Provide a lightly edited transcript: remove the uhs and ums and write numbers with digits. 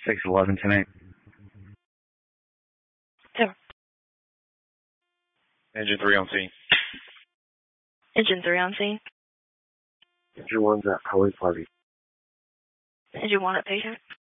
611 tonight. Yeah. Engine 3 on scene. Engine 3 on scene. Engine 1's at Halloween party. Engine 1 at patient.